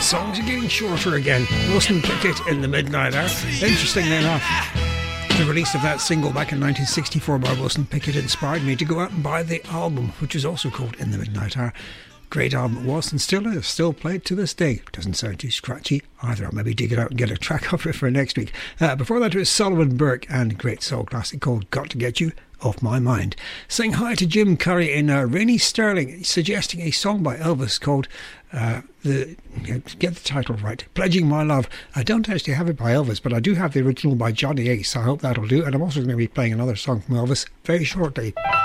songs are getting shorter again. Wilson Pickett in the Midnight Hour. Interestingly enough, the release of that single back in 1964 by Wilson Pickett inspired me to go out and buy the album, which is also called In the Midnight Hour. Great album it was and still is, still played to this day. Doesn't sound too scratchy either. I'll maybe dig it out and get a track of it for next week. Before that, it was Sullivan Burke and a great soul classic called Got to Get You Off My Mind. Saying hi to Jim Curry in Rainy Sterling, suggesting a song by Elvis called get the title right, Pledging My Love. I don't actually have it by Elvis, but I do have the original by Johnny Ace. I hope that'll do. And I'm also going to be playing another song from Elvis very shortly.